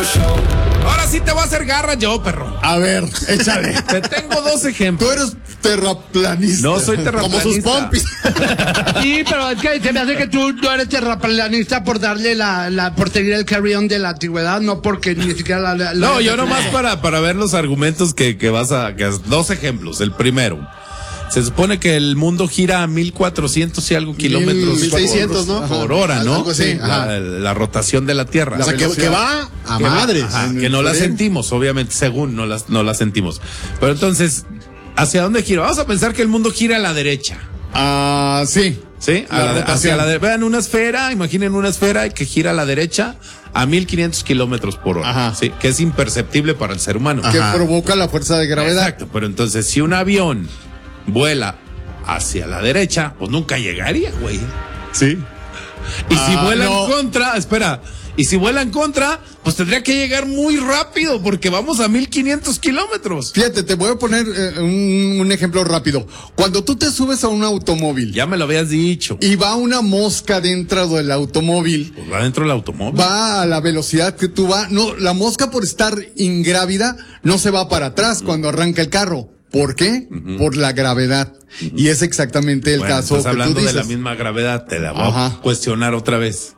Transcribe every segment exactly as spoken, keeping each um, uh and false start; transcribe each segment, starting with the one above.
Show. Ahora sí te voy a hacer garra yo, perro. A ver, échale. Te tengo dos ejemplos. Tú eres terraplanista. No soy terraplanista. Como sus pompis. Sí, pero es que se me hace que tú no eres terraplanista por darle la, la por seguir el carry-on de la antigüedad, no porque ni siquiera la, la No, yo nomás para, para ver los argumentos que, que vas a, que, dos ejemplos. El primero. Se supone que el mundo gira a mil cuatrocientos y algo kilómetros mil seiscientos, por, ¿no? por hora, ¿no? Algo así, la, la rotación de la Tierra. O sea, que, que va a Que madres. va- ajá, que no la sentimos, obviamente, según no la, no la sentimos. Pero entonces, ¿hacia dónde gira? Vamos a pensar que el mundo gira a la derecha. Ah, sí. ¿Sí? A La la- rotación. hacia la de- vean una esfera, imaginen una esfera que gira a la derecha a mil quinientos kilómetros por hora. Ajá. ¿Sí? Que es imperceptible para el ser humano. Que Ajá. provoca la fuerza de gravedad. Exacto, pero entonces si un avión vuela hacia la derecha, pues nunca llegaría, güey. Sí. Y si Ah, vuela no. en contra, espera, y si vuela en contra, pues tendría que llegar muy rápido porque vamos a mil quinientos kilómetros. Fíjate, te voy a poner eh, un, un ejemplo rápido. Cuando tú te subes a un automóvil Ya me lo habías dicho. y va una mosca dentro del automóvil, Pues va dentro del automóvil. va a la velocidad que tú vas. No, la mosca por estar ingrávida no se va para atrás cuando arranca el carro. ¿Por qué? Por la gravedad. Y es exactamente el Bueno, caso estás que hablando tú de dices. la misma gravedad, te la voy a Ajá. cuestionar otra vez.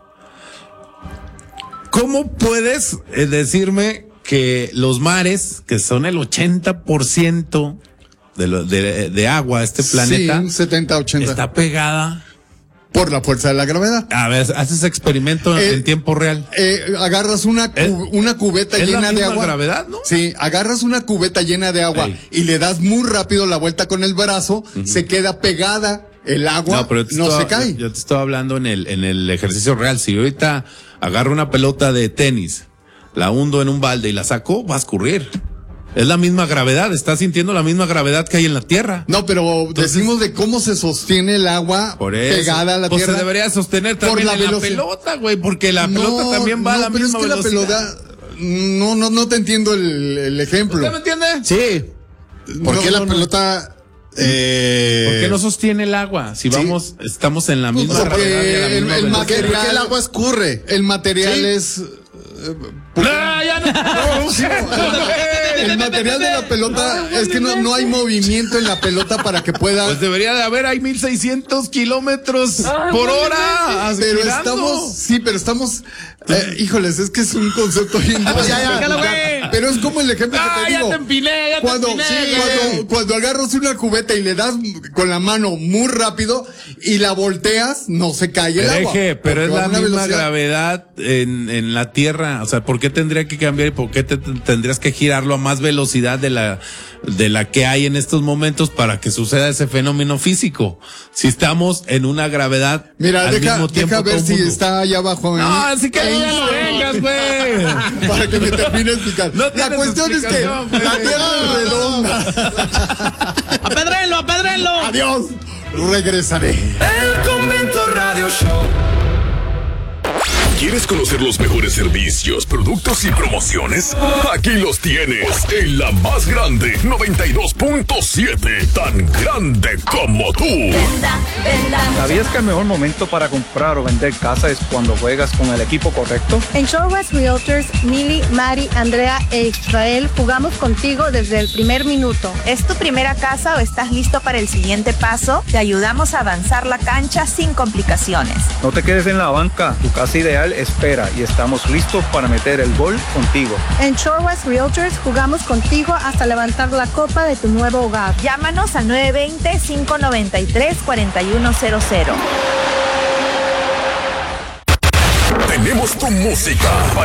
¿Cómo puedes eh, decirme que los mares, que son el ochenta por ciento de, lo- de, de agua, este planeta, Sí, setenta, ochenta. está pegada? Por la fuerza de la gravedad. A ver, haces experimento Eh, en tiempo real. Eh, agarras una, cu- ¿Es- una cubeta es la llena de misma agua. gravedad, no? Sí, agarras una cubeta llena de agua Ey. y le das muy rápido la vuelta con el brazo, se queda pegada el agua, no, pero yo te se estoy- cae. Yo, yo te estoy hablando en el, en el ejercicio real. Si yo ahorita agarro una pelota de tenis, la hundo en un balde y la saco, va a escurrir. Es la misma gravedad, estás sintiendo la misma gravedad que hay en la Tierra. No, pero decimos de cómo se sostiene el agua Por eso. pegada a la pues tierra. se debería sostener también la en la velocidad. pelota, güey, porque la pelota No, también va a no, la pero misma es que velocidad. la pelota, no, no, no te entiendo el, el ejemplo. ¿Usted me entiende? Sí. ¿Por No, qué no, la no. pelota? Eh, ¿Por qué no sostiene el agua? Si vamos, estamos en la Pues misma porque gravedad y a la el- misma el velocidad. ¿Por qué, por qué material- el agua escurre? El material Sí. es... ¡Ah, ya no! El material de la pelota es que no, no hay movimiento en la pelota para que pueda... Pues debería de haber, hay mil seiscientos kilómetros por hora. Pero girando. estamos, sí, pero estamos, eh, híjoles, es que es un concepto bien. ya, ya, explícalo, güey. Pero es como el ejemplo Ah, que te ya digo. te empiné, ya te cuando, empiné, sí, güey. cuando, cuando agarras una cubeta y le das con la mano muy rápido y la volteas, no se cae el agua. Deje, pero es porque va la a una misma velocidad. gravedad en, en la Tierra. O sea, ¿por qué tendría que cambiar y por qué te- tendrías que girarlo a más velocidad de la de la que hay en estos momentos para que suceda ese fenómeno físico? Si estamos en una gravedad Mira, al deja, mismo tiempo deja ver todo el si mundo. está allá abajo. No, en- así que en- ya no vengas, güey. Para que me termine de explicar. No la tienes cuestión es que explicación, güey. la Tierra es redonda. ¡Apedrenlo, apedrenlo! Adiós. Regresaré. El Convento Radio Show. ¿Quieres conocer los mejores servicios, productos y promociones? Aquí los tienes en la más grande noventa y dos punto siete, tan grande como tú. ¿Sabías que el mejor momento para comprar o vender casa es cuando juegas con el equipo correcto? En Shore West Realtors, Mili, Mari, Andrea e Israel jugamos contigo desde el primer minuto. ¿Es tu primera casa o estás listo para el siguiente paso? Te ayudamos a avanzar la cancha sin complicaciones. No te quedes en la banca, tu casa ideal espera y estamos listos para meter el gol contigo. En Shore West Realtors jugamos contigo hasta levantar la copa de tu nuevo hogar. Llámanos al nueve dos cero, cinco nueve tres, cuatro uno cero cero. Tenemos tu música para